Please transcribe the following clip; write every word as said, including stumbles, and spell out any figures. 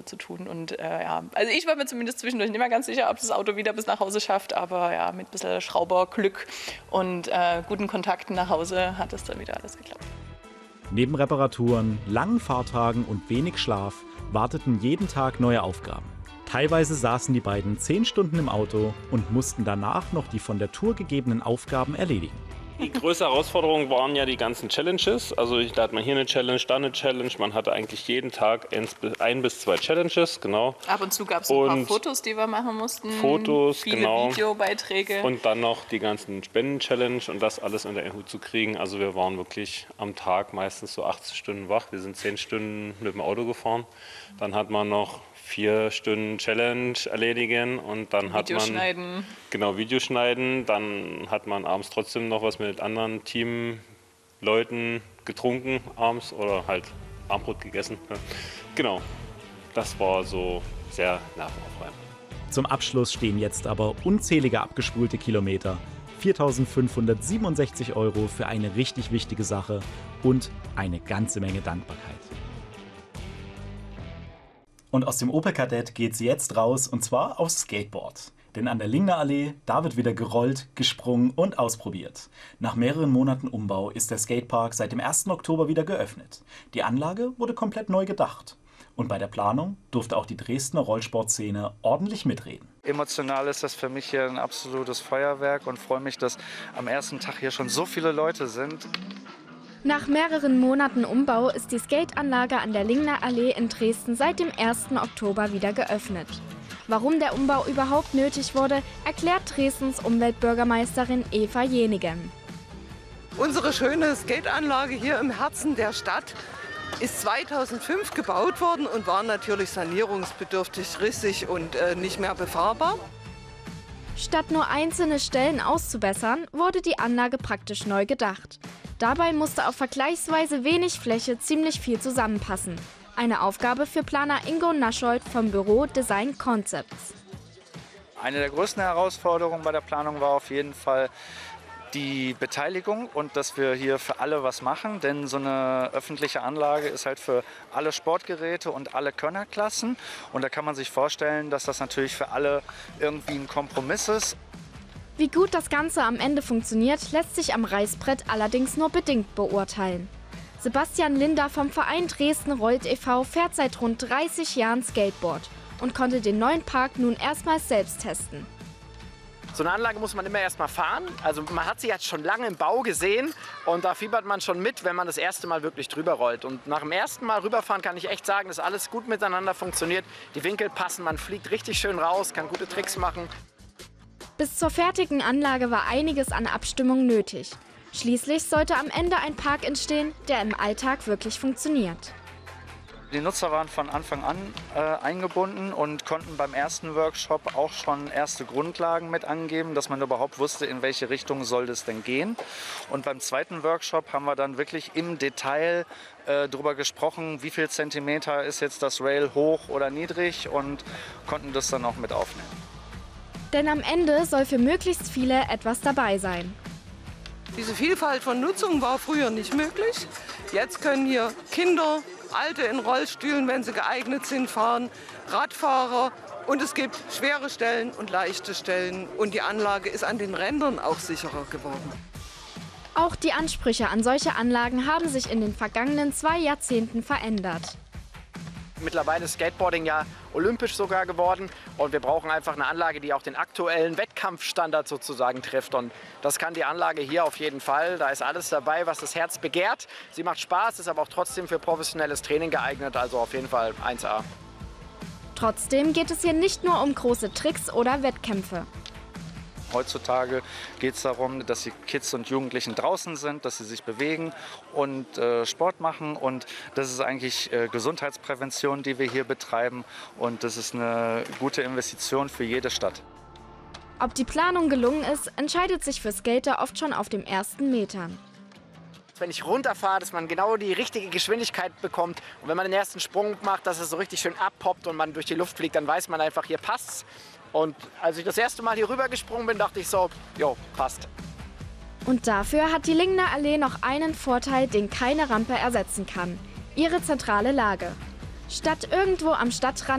zu tun. Und äh, ja, also ich war mir zumindest zwischendurch nicht mehr ganz sicher, ob das Auto wieder bis nach Hause schafft. Aber ja, mit ein bisschen Schrauberglück und äh, guten Kontakten nach Hause hat es dann wieder alles geklappt. Neben Reparaturen, langen Fahrtagen und wenig Schlaf warteten jeden Tag neue Aufgaben. Teilweise saßen die beiden zehn Stunden im Auto und mussten danach noch die von der Tour gegebenen Aufgaben erledigen. Die größte Herausforderung waren ja die ganzen Challenges. Also da hat man hier eine Challenge, da eine Challenge. Man hatte eigentlich jeden Tag ein bis zwei Challenges, genau. Ab und zu gab es ein paar Fotos, die wir machen mussten. Fotos, viele genau. Videobeiträge. Und dann noch die ganzen Spenden-Challenge und das alles unter einen Hut zu kriegen. Also wir waren wirklich am Tag meistens so achtzig Stunden wach. Wir sind zehn Stunden mit dem Auto gefahren. Dann hat man noch vier Stunden Challenge erledigen und dann hat man Videoschneiden. Genau, Videoschneiden. Dann hat man abends trotzdem noch was mit anderen Teamleuten getrunken abends oder halt Abendbrot gegessen. Ja. Genau, das war so sehr nervenaufreibend. Zum Abschluss stehen jetzt aber unzählige abgespulte Kilometer, viertausendfünfhundertsiebenundsechzig Euro für eine richtig wichtige Sache und eine ganze Menge Dankbarkeit. Und aus dem Opel Kadett geht's jetzt raus, und zwar aufs Skateboard. Denn an der Lingner Allee, da wird wieder gerollt, gesprungen und ausprobiert. Nach mehreren Monaten Umbau ist der Skatepark seit dem ersten Oktober wieder geöffnet. Die Anlage wurde komplett neu gedacht. Und bei der Planung durfte auch die Dresdner Rollsportszene ordentlich mitreden. Emotional ist das für mich hier ein absolutes Feuerwerk und freue mich, dass am ersten Tag hier schon so viele Leute sind. Nach mehreren Monaten Umbau ist die Skateanlage an der Lingner Allee in Dresden seit dem ersten Oktober wieder geöffnet. Warum der Umbau überhaupt nötig wurde, erklärt Dresdens Umweltbürgermeisterin Eva Jenigem. Unsere schöne Skateanlage hier im Herzen der Stadt ist zweitausendfünf gebaut worden und war natürlich sanierungsbedürftig, rissig und äh, nicht mehr befahrbar. Statt nur einzelne Stellen auszubessern, wurde die Anlage praktisch neu gedacht. Dabei musste auf vergleichsweise wenig Fläche ziemlich viel zusammenpassen. Eine Aufgabe für Planer Ingo Naschold vom Büro Design Concepts. Eine der größten Herausforderungen bei der Planung war auf jeden Fall die Beteiligung und dass wir hier für alle was machen. Denn so eine öffentliche Anlage ist halt für alle Sportgeräte und alle Könnerklassen. Und da kann man sich vorstellen, dass das natürlich für alle irgendwie ein Kompromiss ist. Wie gut das Ganze am Ende funktioniert, lässt sich am Reißbrett allerdings nur bedingt beurteilen. Sebastian Linder vom Verein Dresden Rollt e V fährt seit rund dreißig Jahren Skateboard und konnte den neuen Park nun erstmals selbst testen. So eine Anlage muss man immer erst mal fahren. Also man hat sie jetzt schon lange im Bau gesehen und da fiebert man schon mit, wenn man das erste Mal wirklich drüber rollt. Und nach dem ersten Mal rüberfahren kann ich echt sagen, dass alles gut miteinander funktioniert. Die Winkel passen, man fliegt richtig schön raus, kann gute Tricks machen. Bis zur fertigen Anlage war einiges an Abstimmung nötig. Schließlich sollte am Ende ein Park entstehen, der im Alltag wirklich funktioniert. Die Nutzer waren von Anfang an äh, eingebunden und konnten beim ersten Workshop auch schon erste Grundlagen mit angeben, dass man überhaupt wusste, in welche Richtung soll es denn gehen. Und beim zweiten Workshop haben wir dann wirklich im Detail äh, darüber gesprochen, wie viel Zentimeter ist jetzt das Rail hoch oder niedrig, und konnten das dann auch mit aufnehmen. Denn am Ende soll für möglichst viele etwas dabei sein. Diese Vielfalt von Nutzung war früher nicht möglich. Jetzt können hier Kinder, Alte in Rollstühlen, wenn sie geeignet sind, fahren, Radfahrer, und es gibt schwere Stellen und leichte Stellen. Und die Anlage ist an den Rändern auch sicherer geworden. Auch die Ansprüche an solche Anlagen haben sich in den vergangenen zwei Jahrzehnten verändert. Mittlerweile ist Skateboarding ja olympisch sogar geworden und wir brauchen einfach eine Anlage, die auch den aktuellen Wettkampfstandard sozusagen trifft. Und das kann die Anlage hier auf jeden Fall. Da ist alles dabei, was das Herz begehrt. Sie macht Spaß, ist aber auch trotzdem für professionelles Training geeignet, also auf jeden Fall eins A. Trotzdem geht es hier nicht nur um große Tricks oder Wettkämpfe. Heutzutage geht es darum, dass die Kids und Jugendlichen draußen sind, dass sie sich bewegen und äh, Sport machen. Und das ist eigentlich äh, Gesundheitsprävention, die wir hier betreiben. Und das ist eine gute Investition für jede Stadt. Ob die Planung gelungen ist, entscheidet sich für Skater oft schon auf den ersten Metern. Wenn ich runterfahre, dass man genau die richtige Geschwindigkeit bekommt. Und wenn man den ersten Sprung macht, dass es so richtig schön abpoppt und man durch die Luft fliegt, dann weiß man einfach, hier passt's. Und als ich das erste Mal hier rüber gesprungen bin, dachte ich so, jo, passt. Und dafür hat die Lingner Allee noch einen Vorteil, den keine Rampe ersetzen kann: ihre zentrale Lage. Statt irgendwo am Stadtrand